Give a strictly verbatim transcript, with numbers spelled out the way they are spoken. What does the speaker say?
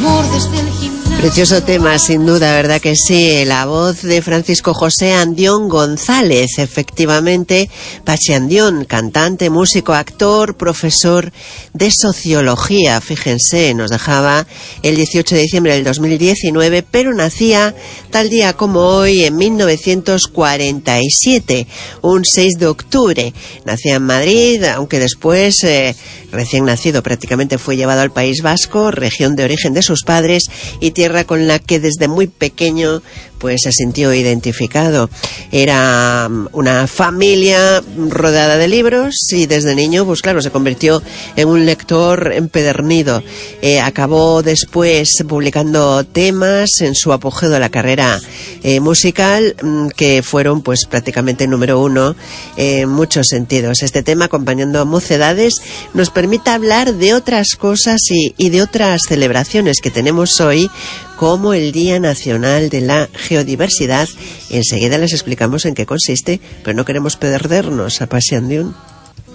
Precioso tema, sin duda, ¿verdad que sí? La voz de Francisco José Andión González, efectivamente, Pachi Andión, cantante, músico, actor, profesor de sociología, fíjense, nos dejaba el dieciocho de diciembre del dos mil diecinueve, pero nacía tal día como hoy, en mil novecientos cuarenta y siete, un seis de octubre. Nacía en Madrid, aunque después, eh, recién nacido, prácticamente fue llevado al País Vasco, región de origen de sus padres y tierra con la que desde muy pequeño pues se sintió identificado. Era una familia rodeada de libros y desde niño, pues claro, se convirtió en un lector empedernido. Eh, acabó después publicando temas en su apogeo de la carrera eh, musical, que fueron pues prácticamente número uno en muchos sentidos. Este tema, acompañando a Mocedades, nos permite hablar de otras cosas y, y de otras celebraciones que tenemos hoy, como el Día Nacional de la Geodiversidad. Enseguida les explicamos en qué consiste, pero no queremos perdernos a Pachi Andión.